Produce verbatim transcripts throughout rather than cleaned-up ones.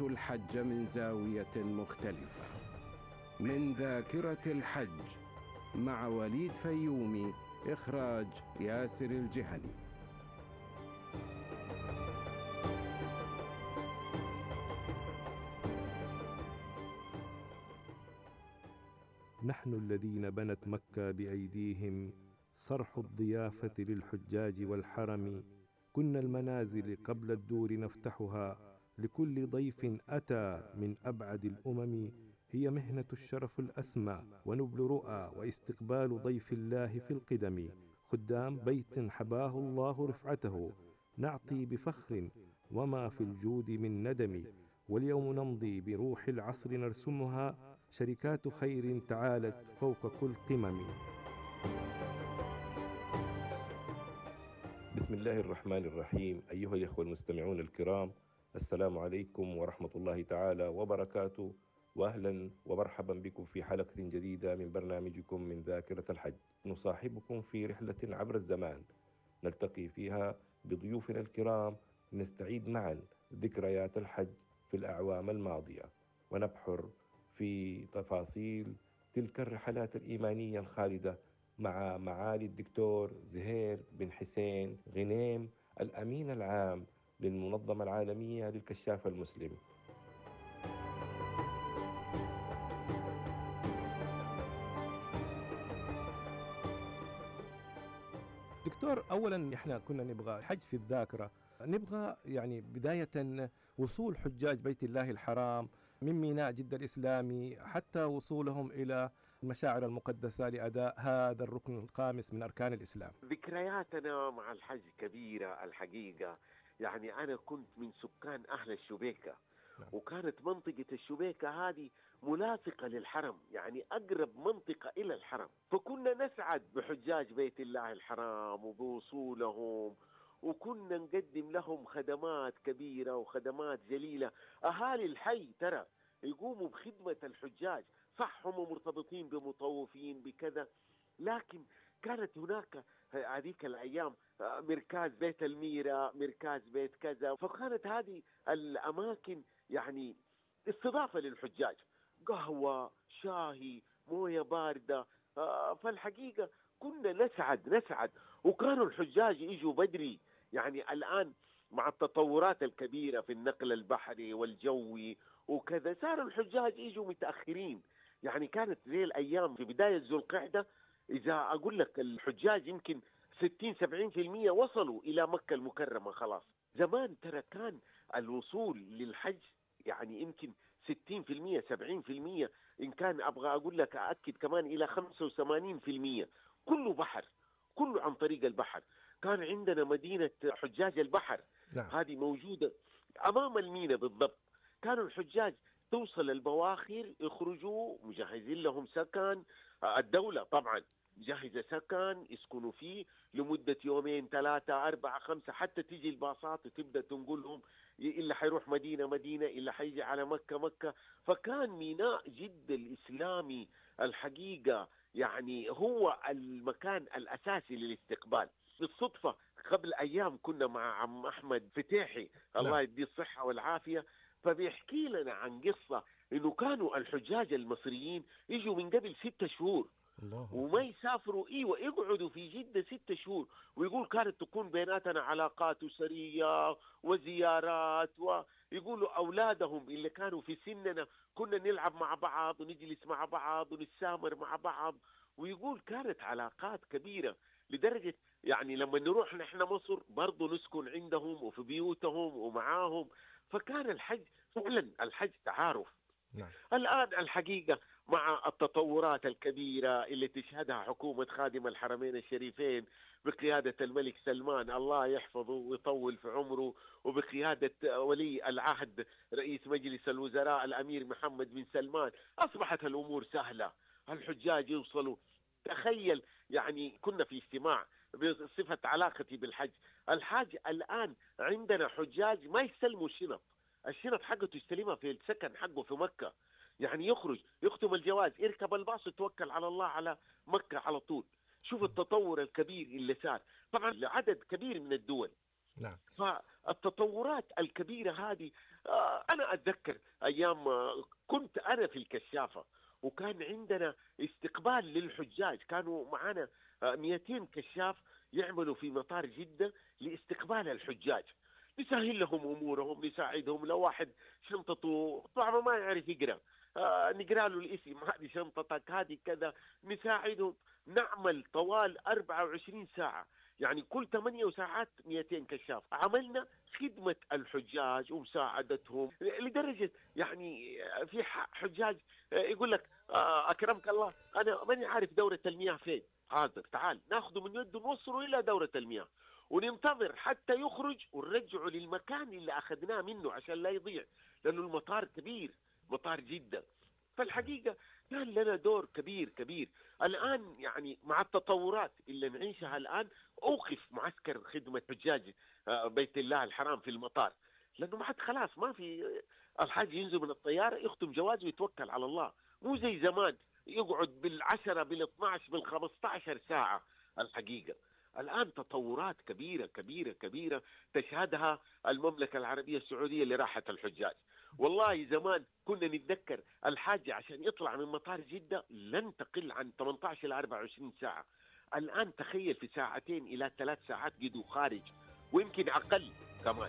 نعيش الحج من زاوية مختلفة. من ذاكرة الحج مع وليد فيومي، إخراج ياسر الجهني. نحن الذين بنت مكة بأيديهم، صرح الضيافة للحجاج والحرم. كنا المنازل قبل الدور نفتحها لكل ضيف أتى من أبعد الأمم. هي مهنة الشرف الأسمى ونبل رؤى واستقبال ضيف الله في القدم. خدام بيت حباه الله رفعته، نعطي بفخر وما في الجود من ندم. واليوم نمضي بروح العصر نرسمها، شركات خير تعالت فوق كل قمم. بسم الله الرحمن الرحيم. أيها الإخوة المستمعون الكرام، السلام عليكم ورحمة الله تعالى وبركاته، وأهلا ومرحبا بكم في حلقة جديدة من برنامجكم من ذاكرة الحج. نصاحبكم في رحلة عبر الزمان نلتقي فيها بضيوفنا الكرام، نستعيد معا ذكريات الحج في الأعوام الماضية، ونبحر في تفاصيل تلك الرحلات الإيمانية الخالدة مع معالي الدكتور زهير بن حسين غنيم، الأمين العام للمنظمة العالمية للكشاف المسلم. دكتور، أولا إحنا كنا نبغى الحج في الذاكرة، نبغى يعني بداية وصول حجاج بيت الله الحرام من ميناء جدة الإسلامي حتى وصولهم إلى المشاعر المقدسة لأداء هذا الركن الخامس من أركان الإسلام. ذكرياتنا مع الحج كبيرة الحقيقة. يعني أنا كنت من سكان أهل الشبيكة، نعم. وكانت منطقة الشبيكة هذه ملاصقة للحرم، يعني أقرب منطقة إلى الحرم، فكنا نسعد بحجاج بيت الله الحرام وبوصولهم، وكنا نقدم لهم خدمات كبيرة وخدمات جليلة. أهالي الحي ترى يقوموا بخدمة الحجاج، صح هم مرتبطين بمطوفين بكذا، لكن كانت هناك هذيك الأيام مركز بيت الميرة، مركز بيت كذا، فكانت هذه الأماكن يعني استضافة للحجاج، قهوة، شاهي، موية باردة. فالحقيقة كنا نسعد نسعد وكانوا الحجاج يجوا بدري. يعني الآن مع التطورات الكبيرة في النقل البحري والجوي وكذا، صار الحجاج يجوا متأخرين. يعني كانت زي الأيام في بداية ذو القعدة، إذا أقول لك الحجاج يمكن ستين سبعين في المية وصلوا إلى مكة المكرمة خلاص. زمان ترى كان الوصول للحج يعني يمكن ستين في المية سبعين في المية، إن كان أبغى أقول لك أأكد كمان إلى خمسة وثمانين في المية، كله بحر، كله عن طريق البحر. كان عندنا مدينة حجاج البحر، نعم. هذه موجودة أمام الميناء بالضبط. كانوا الحجاج توصل البواخر يخرجوا مجهزين لهم سكن، الدولة طبعا مجهزة سكن يسكنوا فيه لمدة يومين ثلاثة أربعة خمسة، حتى تيجي الباصات وتبدأ تنقلهم، إلا حيروح مدينة مدينة، إلا حيجي على مكة مكة. فكان ميناء جدة الإسلامي الحقيقة يعني هو المكان الأساسي للاستقبال. بالصدفة قبل أيام كنا مع عم أحمد فتيحي الله يديه الصحة والعافية، فبيحكي لنا عن قصة إنه كانوا الحجاج المصريين يجوا من قبل ستة شهور الله. وما يسافروا، إيوة يقعدوا في جدة ستة شهور، ويقول كانت تكون بيناتنا علاقات أسرية وزيارات، ويقولوا أولادهم اللي كانوا في سننا كنا نلعب مع بعض ونجلس مع بعض ونسامر مع بعض. ويقول كانت علاقات كبيرة لدرجة يعني لما نروح نحن مصر برضو نسكن عندهم وفي بيوتهم ومعاهم. فكان الحج فعلا الحج تعارف. نعم. الآن الحقيقة مع التطورات الكبيرة اللي تشهدها حكومة خادم الحرمين الشريفين بقيادة الملك سلمان الله يحفظه ويطول في عمره، وبقيادة ولي العهد رئيس مجلس الوزراء الأمير محمد بن سلمان، أصبحت الأمور سهلة، الحجاج يوصلوا. تخيل يعني كنا في اجتماع بصفة علاقتي بالحج، الحاج الآن عندنا حجاج ما يستلموا الشنط، الشنط حقه تستلمها في السكن حقه في مكة، يعني يخرج يختم الجواز يركب الباص وتوكل على الله على مكة على طول. شوف التطور الكبير اللي صار طبعا لعدد كبير من الدول. نعم. فالتطورات الكبيرة هذه، آه، أنا أتذكر أيام آه، كنت أنا في الكشافة، وكان عندنا استقبال للحجاج، كانوا معنا آه، مئتين كشاف يعملوا في مطار جدة لاستقبال الحجاج، نسهل لهم أمورهم، نساعدهم. لو واحد شنطته طبعا ما يعرف يقرأ، آه نقرأ له الاسم، هذه شنطتك، هذه كذا، نساعدهم. نعمل طوال أربعة وعشرين ساعة، يعني كل ثمانية ساعات مئتين كشاف. عملنا خدمة الحجاج ومساعدتهم، لدرجة يعني في حجاج يقول لك آه، أكرمك الله أنا ماني عارف دورة المياه فين، حاضر تعال ناخذه من يده نوصله إلى دورة المياه، وننتظر حتى يخرج ونرجعه للمكان اللي أخذناه منه عشان لا يضيع، لأنه المطار كبير، مطار جدة. فالحقيقة كان لنا دور كبير كبير. الآن يعني مع التطورات اللي نعيشها الآن، أوقف معسكر خدمة حجاج آه، بيت الله الحرام في المطار، لأنه ما حد خلاص، ما في الحاج ينزل من الطيارة يختم جواز ويتوكل على الله، مو زي زمان يقعد بالعشرة بالاثناش بالخمسطعشر ساعة. الحقيقة الآن تطورات كبيرة كبيرة كبيرة تشهدها المملكة العربية السعودية لراحة الحجاج. والله زمان كنا نتذكر الحاج عشان يطلع من مطار جدة لن تقل عن ثمانية عشر إلى أربعة وعشرين ساعة، الآن تخيل في ساعتين إلى ثلاث ساعات قدوا خارج، ويمكن أقل كمان.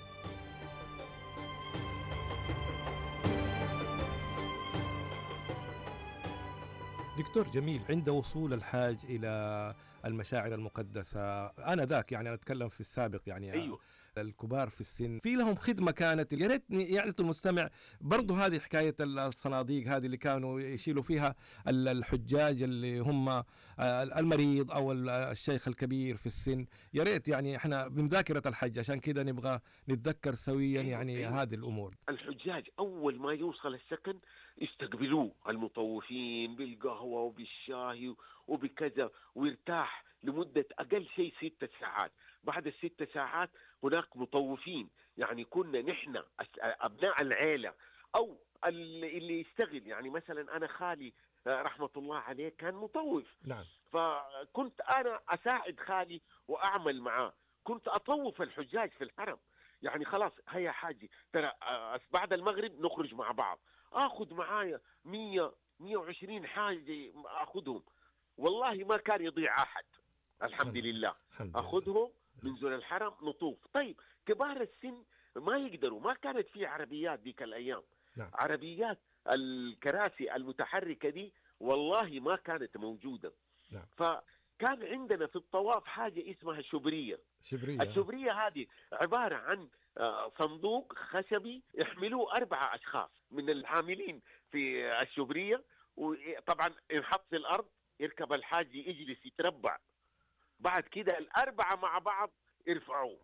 دكتور جميل، عند وصول الحاج إلى المشاعر المقدسة أنا ذاك، يعني أنا أتكلم في السابق، يعني أيوه. الكبار في السن في لهم خدمة كانت، يا ريتني يعني المستمع برضه هذه حكاية الصناديق هذه اللي كانوا يشيلوا فيها الحجاج اللي هم المريض أو الشيخ الكبير في السن، يا ريت يعني احنا من ذاكرة الحج، عشان كده نبغى نتذكر سويا أيوه يعني أيوه. هذه الأمور. الحجاج أول ما يوصل السكن يستقبلوه المطوفين بالقهوة وبالشاي وبكذا، ويرتاح لمدة أقل شيء ست ساعات. بعد الست ساعات هناك مطوفين، يعني كنا نحن أبناء العيلة أو اللي يشتغل، يعني مثلا أنا خالي رحمة الله عليه كان مطوف، نعم. فكنت أنا أساعد خالي وأعمل معاه، كنت أطوف الحجاج في الحرم. يعني خلاص هيا حاجي ترى بعد المغرب نخرج مع بعض، اخذ معايا مية مية وعشرين حاجة اخذهم، والله ما كان يضيع احد، الحمد لله. اخذهم ننزل الحرم نطوف. طيب كبار السن ما يقدروا، ما كانت في عربيات ديك الايام. نعم. عربيات الكراسي المتحركة دي والله ما كانت موجودة. نعم. فكان عندنا في الطواف حاجة اسمها شبرية. شبرية. الشبرية هذه عبارة عن صندوق خشبي يحملوه أربعة أشخاص من العاملين في الشبرية، وطبعا ينحط في الأرض، يركب الحاج يجلس يتربع، بعد كده الأربعة مع بعض يرفعوه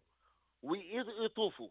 ويطوفوا.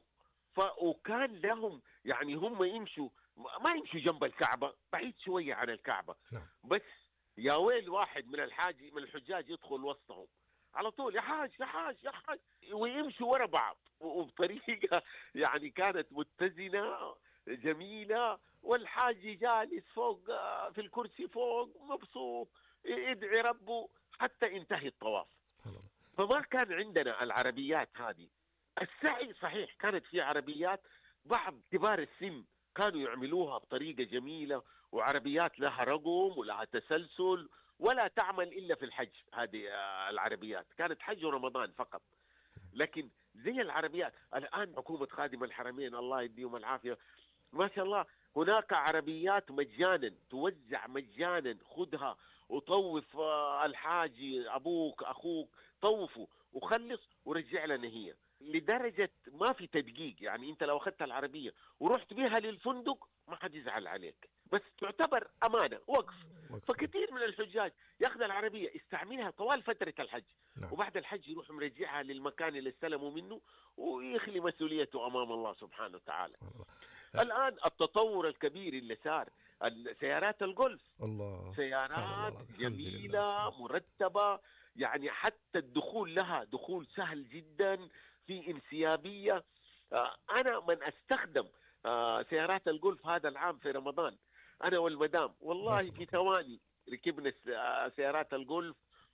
وكان لهم يعني هم يمشوا ما يمشوا جنب الكعبة، بعيد شوية عن الكعبة. نعم. بس يا ويل واحد من الحاج من الحجاج يدخل وسطهم على طول، يا حاج يا حاج يا حاج، ويمشوا ورا بعض وبطريقة يعني كانت متزنة جميلة، والحاج جالس فوق في الكرسي فوق مبسوط يدعي ربه حتى انتهي الطواف. فما كان عندنا العربيات هذه. السعي صحيح كانت في عربيات، بعض كبار السن كانوا يعملوها بطريقة جميلة، وعربيات لها رقم ولها تسلسل، ولا تعمل إلا في الحج. هذه العربيات كانت حج ورمضان فقط. لكن زي العربيات الآن حكومة خادم الحرمين الله يديهم العافية ما شاء الله، هناك عربيات مجانا توزع مجانا، خذها وطوف الحاج أبوك أخوك، طوفوا وخلص ورجع لنا هي، لدرجة ما في تدقيق. يعني أنت لو أخذت العربية ورحت بها للفندق ما حد يزعل عليك، بس تعتبر أمانة وقف. فكثير من الحجاج ياخذ العربية يستعملها طوال فترة الحج. نعم. وبعد الحج يروح مرجعها للمكان اللي استلموا منه ويخلي مسؤوليته أمام الله سبحانه وتعالى. الآن التطور الكبير اللي صار سيارات الجولف، الله. سيارات جميلة مرتبة، يعني حتى الدخول لها دخول سهل جدا، في انسيابية. أنا من أستخدم سيارات الجولف هذا العام في رمضان، أنا والمدام والله في ثواني ركبنا سيارات الجولف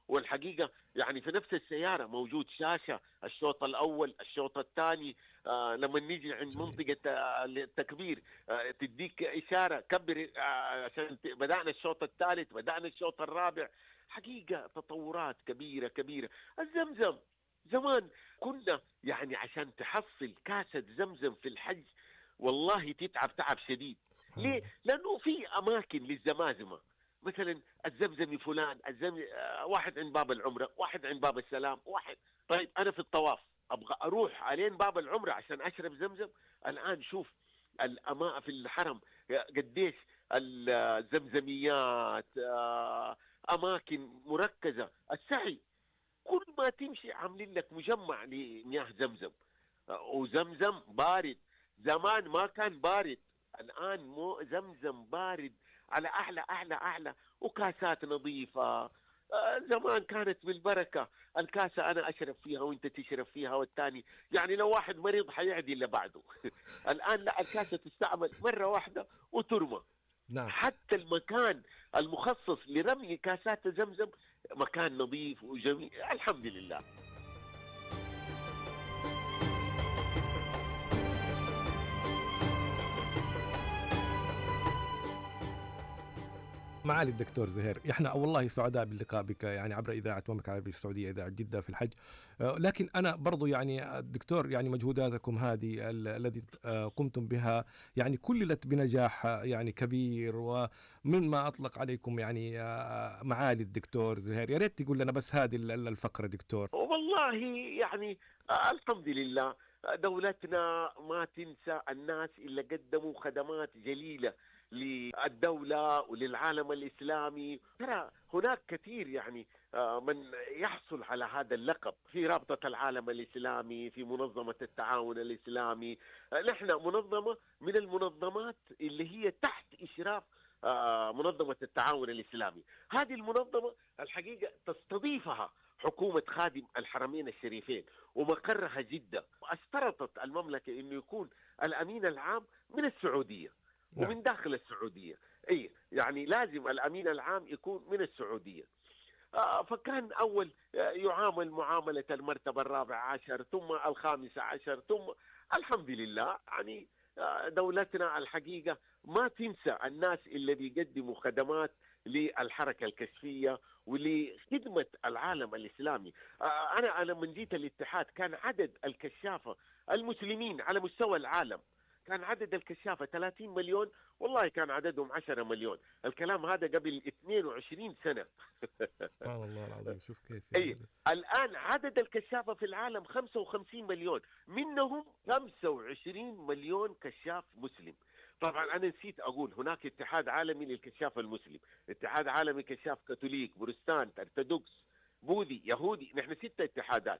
والحقيقة يعني في نفس السيارة موجود شاشة الشوط الأول الشوط الثاني. آه لما نيجي عند منطقة آه التكبير آه تديك إشارة كبر آه عشان بدأنا الشوط الثالث بدأنا الشوط الرابع. حقيقة تطورات كبيرة كبيرة. الزمزم زمان كنا يعني عشان تحصل كاسة زمزم في الحج والله تتعب تعب شديد. ليه؟ لأنه في أماكن للزمازمة، مثلا الزمزمي فلان الزمزمي واحد عند باب العمرة، واحد عند باب السلام، واحد. طيب أنا في الطواف أبغى أروح علين باب العمرة عشان أشرب زمزم. الآن شوف الأماء في الحرم قديش الزمزميات، أماكن مركزة. السعي كل ما تمشي عاملين لك مجمع لمياه زمزم، وزمزم بارد. زمان ما كان بارد، الآن مو زمزم بارد على أعلى أعلى أعلى، وكاسات نظيفة. زمان كانت بالبركة الكاسة أنا أشرب فيها وأنت تشرب فيها والتاني، يعني لو واحد مريض حيعدي اللي بعده. الآن لا، الكاسة تستعمل مرة واحدة وترمى. نعم. حتى المكان المخصص لرمي كاسات زمزم مكان نظيف وجميل، الحمد لله. معالي الدكتور زهير، احنا والله سعداء باللقاء بك يعني عبر اذاعه المملكه العربيه السعوديه، اذاعه جده في الحج. لكن انا برضو يعني الدكتور يعني مجهوداتكم هذه التي قمتم بها يعني كللت بنجاح يعني كبير، ومما اطلق عليكم يعني معالي الدكتور زهير. يا ريت تقول لنا بس هذه الفقره دكتور. والله يعني الحمد لله دولتنا ما تنسى الناس اللي قدموا خدمات جليلة للدولة وللعالم الإسلامي. ترى هناك كثير يعني من يحصل على هذا اللقب في رابطة العالم الإسلامي، في منظمة التعاون الإسلامي. نحن منظمة من المنظمات اللي هي تحت إشراف منظمة التعاون الإسلامي. هذه المنظمة الحقيقة تستضيفها حكومة خادم الحرمين الشريفين ومقرها جدة، واشترطت المملكة أنه يكون الأمين العام من السعودية ومن داخل السعودية. أي يعني لازم الأمين العام يكون من السعودية. فكان أول يعامل معاملة المرتبة الرابعة عشر ثم الخامسة عشر ثم الحمد لله. يعني دولتنا الحقيقة ما تنسى الناس اللي بيقدموا خدمات للحركة الكشفية ولخدمة العالم الإسلامي. أنا أنا من جيت الاتحاد كان عدد الكشافة المسلمين على مستوى العالم كان عدد الكشافة ثلاثين مليون، والله كان عددهم عشرة مليون. الكلام هذا قبل اثنين وعشرين سنة. سبحان الله العظيم. شوف كيف يعني. أي الآن عدد الكشافة في العالم خمسة وخمسين مليون، منهم خمسة وعشرين مليون كشاف مسلم. طبعا أنا نسيت أقول هناك اتحاد عالمي للكشاف المسلم، اتحاد عالمي كشاف كاثوليك، بروتستانت، أرثوذكس، بوذي، يهودي، نحن ستة اتحادات.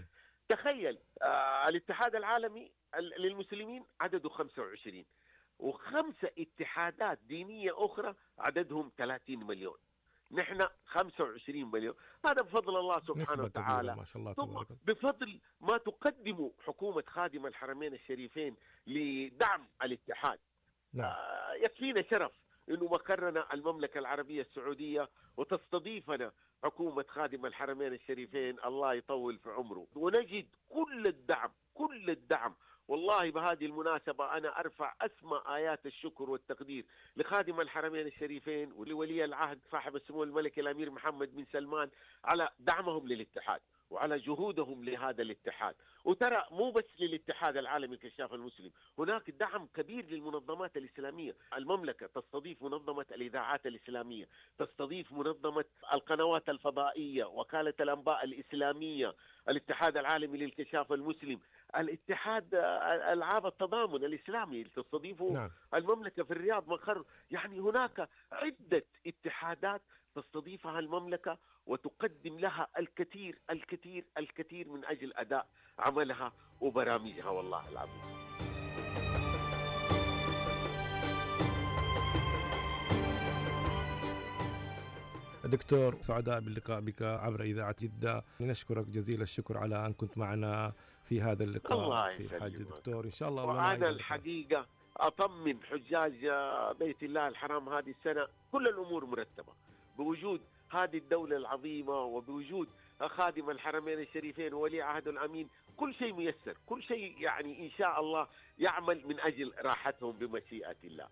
تخيل آه الاتحاد العالمي للمسلمين عدده خمسة وعشرين، وخمسة اتحادات دينية أخرى عددهم ثلاثين مليون، نحن خمسة وعشرين مليون. هذا بفضل الله سبحانه وتعالى، ما شاء الله ثم بفضل ما تقدمه حكومة خادم الحرمين الشريفين لدعم الاتحاد. نعم. آه يكفينا شرف إنه مقرنا المملكة العربية السعودية وتستضيفنا حكومة خادم الحرمين الشريفين، الله يطول في عمره، ونجد كل الدعم كل الدعم. والله بهذه المناسبة أنا أرفع أسمى آيات الشكر والتقدير لخادم الحرمين الشريفين ولولي العهد صاحب السمو الملكي الأمير محمد بن سلمان على دعمهم للاتحاد وعلى جهودهم لهذا الاتحاد. وترى مو بس للاتحاد العالمي للكشاف المسلم، هناك دعم كبير للمنظمات الإسلامية. المملكة تستضيف منظمة الإذاعات الإسلامية، تستضيف منظمة القنوات الفضائية، وكالة الأنباء الإسلامية، الاتحاد العالمي للكشاف المسلم، الاتحاد ألعاب التضامن الإسلامي تستضيفه. نعم. المملكة في الرياض مقر. يعني هناك عدة اتحادات تستضيفها المملكة وتقدم لها الكثير الكثير الكثير من أجل أداء عملها وبرامجها، والله العظيم. دكتور سعداء باللقاء بك عبر إذاعة جدة، نشكرك جزيل الشكر على أن كنت معنا في هذا اللقاء في الحج دكتور. إن شاء الله. وأنا الحقيقة أطمن حجاج بيت الله الحرام هذه السنة كل الأمور مرتبة بوجود هذه الدولة العظيمة وبوجود خادم الحرمين الشريفين وولي عهد الأمين، كل شيء ميسر، كل شيء يعني إن شاء الله يعمل من أجل راحتهم بمشيئة الله.